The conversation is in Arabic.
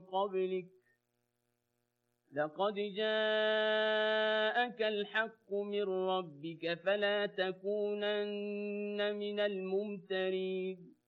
قبلك لقد جاءك الحق من ربك فلا تكونن من الممترين